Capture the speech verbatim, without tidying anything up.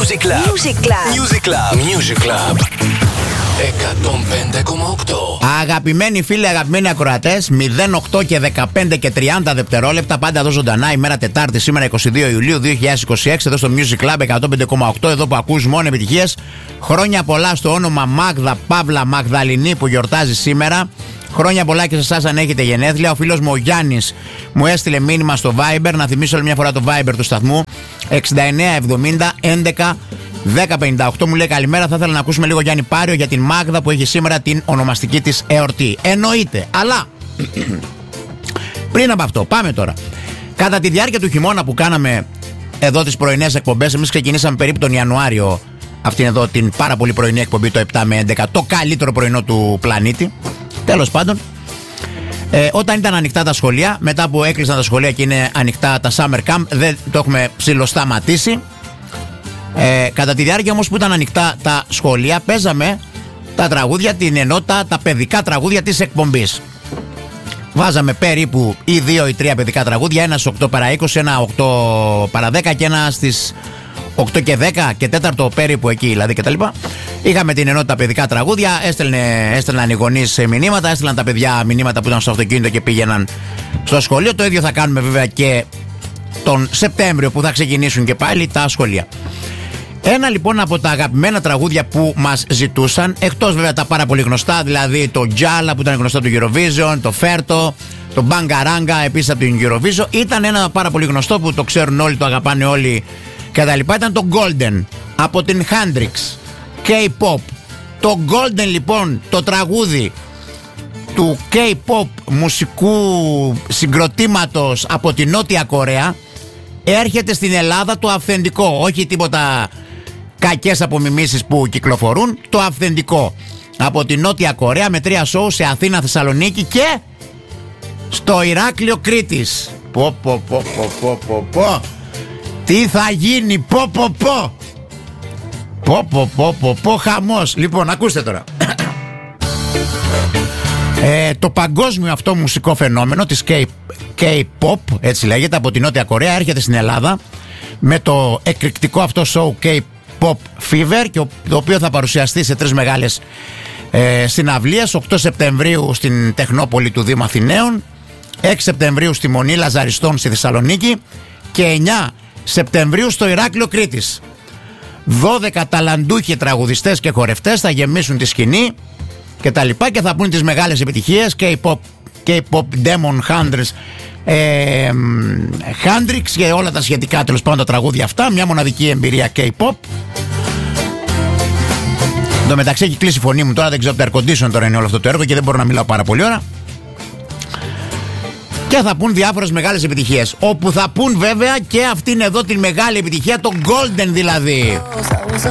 Music Club. Music Club. Music Club. Music Club. εκατόν πέντε κόμμα οκτώ. Αγαπημένοι φίλοι, αγαπημένοι ακροατές, μηδέν οκτώ και δεκαπέντε και τριάντα δευτερόλεπτα, πάντα εδώ ζωντανά, ημέρα Τετάρτη, σήμερα είκοσι δύο Ιουλίου δύο χιλιάδες είκοσι έξι, εδώ στο Music Club εκατόν πέντε κόμμα οκτώ, εδώ που ακούς μόνο επιτυχίες. Χρόνια πολλά στο όνομα Μάγδα Παύλα Μαγδαληνή που γιορτάζει σήμερα. Χρόνια πολλά και σε εσάς αν έχετε γενέθλια. Ο φίλος μου ο Γιάννης μου έστειλε μήνυμα στο Viber. Να θυμίσω άλλη μια φορά το Viber του σταθμού: εξήντα εννέα εβδομήντα έντεκα δέκα πενήντα οκτώ. Μου λέει καλημέρα. Θα ήθελα να ακούσουμε λίγο Γιάννη Πάριο για την Μάγδα που έχει σήμερα την ονομαστική της εορτή. Εννοείται, αλλά πριν από αυτό, πάμε τώρα. Κατά τη διάρκεια του χειμώνα που κάναμε εδώ τις πρωινές εκπομπές, εμείς ξεκινήσαμε περίπου τον Ιανουάριο αυτήν εδώ την πάρα πολύ πρωινή εκπομπή, το επτά με έντεκα, το καλύτερο πρωινό του πλανήτη. Τέλος πάντων, ε, όταν ήταν ανοιχτά τα σχολεία, μετά που έκλεισαν τα σχολεία και είναι ανοιχτά τα summer camp, δεν το έχουμε ψιλοσταματήσει. Ε, κατά τη διάρκεια όμως που ήταν ανοιχτά τα σχολεία, παίζαμε τα τραγούδια, την ενότητα, τα παιδικά τραγούδια της εκπομπής. Βάζαμε περίπου ή δύο ή τρία παιδικά τραγούδια, ένα στις οκτώ παρά είκοσι, ένα οκτώ παρά δέκα και ένα στις οκτώ και δέκα και τέταρτο περίπου εκεί δηλαδή κτλ. Είχαμε την ενότητα παιδικά τραγούδια, έστελνε, έστελναν οι γονείς μηνύματα, έστελναν τα παιδιά μηνύματα που ήταν στο αυτοκίνητο και πήγαιναν στο σχολείο. Το ίδιο θα κάνουμε βέβαια και τον Σεπτέμβριο που θα ξεκινήσουν και πάλι τα σχολεία. Ένα λοιπόν από τα αγαπημένα τραγούδια που μας ζητούσαν, εκτός βέβαια τα πάρα πολύ γνωστά, δηλαδή το Τζάλα που ήταν γνωστό του Eurovision, το Φέρτο, το Μπαγκαράγκα επίσης από την Eurovision, ήταν ένα πάρα πολύ γνωστό που το ξέρουν όλοι, το αγαπάνε όλοι και τα λοιπά, ήταν το Golden από την Hendrix, K-pop. Το Golden λοιπόν, το τραγούδι του K-pop μουσικού συγκροτήματος από την Νότια Κορέα, έρχεται στην Ελλάδα το αυθεντικό, όχι τίποτα κακές απομιμήσεις που κυκλοφορούν, το αυθεντικό από την Νότια Κορέα με τρία σοου σε Αθήνα, Θεσσαλονίκη και στο Ηράκλειο Κρήτης. Πω πω πω πω πω πω πω. Τι θα γίνει, πω πω πω. Πω πω πω πω πω, χαμός. Λοιπόν, ακούστε τώρα. Ε, το παγκόσμιο αυτό μουσικό φαινόμενο της K, K-pop, έτσι λέγεται, από την Νότια Κορέα, έρχεται στην Ελλάδα με το εκρηκτικό αυτό show K-pop Fever, και το οποίο θα παρουσιαστεί σε τρεις μεγάλες ε, συναυλίες: οκτώ Σεπτεμβρίου στην Τεχνόπολη του Δήμου Αθηναίων, έξι Σεπτεμβρίου στη Μονή Λαζαριστών στη Θεσσαλονίκη και εννιά Σεπτεμβρίου στο Ηράκλειο Κρήτης. δώδεκα ταλαντούχοι τραγουδιστές και χορευτές θα γεμίσουν τη σκηνή και τα λοιπά και θα πούν τις μεγάλες επιτυχίες K-pop, K-pop, Demon Hundreds, ε, Hendrix και όλα τα σχετικά τέλος πάντων τα τραγούδια αυτά. Μια μοναδική εμπειρία K-pop. Εν τω μεταξύ έχει κλείσει η φωνή μου τώρα, δεν ξέρω από το air condition τώρα είναι όλο αυτό το έργο και δεν μπορώ να μιλάω πάρα πολύ ώρα. Και θα πούν διάφορες μεγάλες επιτυχίες, όπου θα πούν βέβαια και αυτήν εδώ την μεγάλη επιτυχία, το Golden δηλαδή.